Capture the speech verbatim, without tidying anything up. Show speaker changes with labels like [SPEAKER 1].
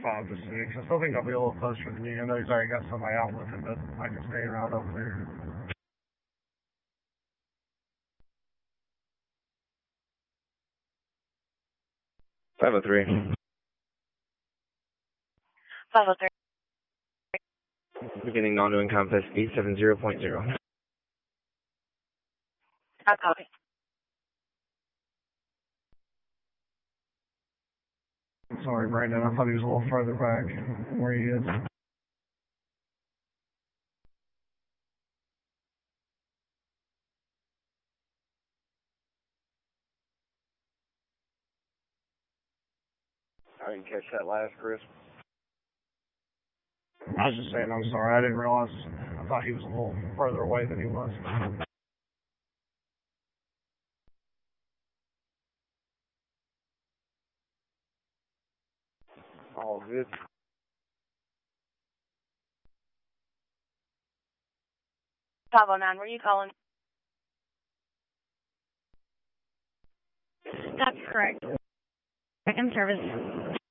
[SPEAKER 1] five to six. I still think I'll be a little closer than you. I know he's already got somebody out with him, but I can stay around over there.
[SPEAKER 2] five oh three.
[SPEAKER 3] five oh three.
[SPEAKER 2] Beginning on to encompass eight seven zero point zero.
[SPEAKER 3] I copy.
[SPEAKER 1] Sorry, Brandon. I thought he was a little further back where he is.
[SPEAKER 2] I didn't catch that last, Chris.
[SPEAKER 1] I was just saying, I'm sorry. I didn't realize. I thought he was a little further away than he was.
[SPEAKER 2] All good.
[SPEAKER 3] five oh nine, were you calling?
[SPEAKER 4] That's correct. In service.